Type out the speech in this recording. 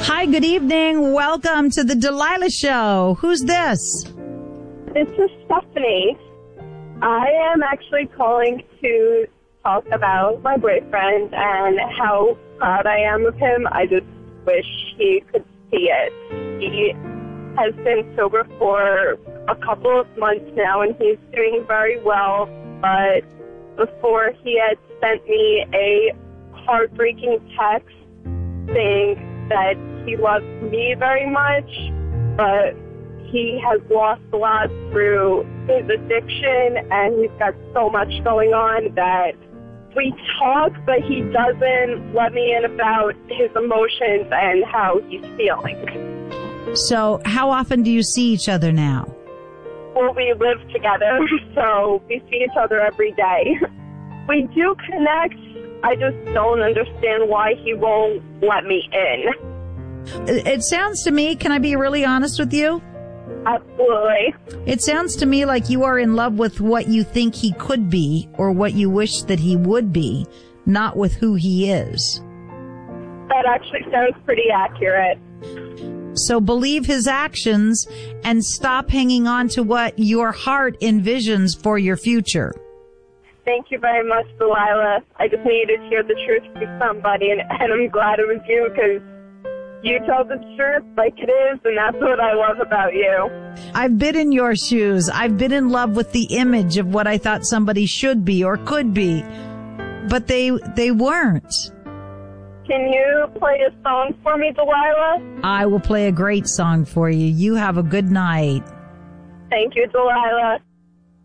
Hi, good evening. Welcome to the Delilah Show. Who's this? This is Stephanie. I am actually calling to talk about my boyfriend and how proud I am of him. I just wish he could see it. He has been sober for a couple of months now, and he's doing very well. But before, he had sent me a heartbreaking text saying that he loves me very much, but he has lost a lot through his addiction, and he's got so much going on that we talk, but he doesn't let me in about his emotions and how he's feeling. So how often do you see each other now? Well, we live together, so we see each other every day. We do connect. I just don't understand why he won't let me in. It sounds to me, can I be really honest with you? Absolutely. It sounds to me like you are in love with what you think he could be or what you wish that he would be, not with who he is. That actually sounds pretty accurate. So believe his actions and stop hanging on to what your heart envisions for your future. Thank you very much, Delilah. I just needed to hear the truth from somebody, and I'm glad it was you, because you tell the truth like it is, and that's what I love about you. I've been in your shoes. I've been in love with the image of what I thought somebody should be or could be, but they weren't. Can you play a song for me, Delilah? I will play a great song for you. You have a good night. Thank you, Delilah.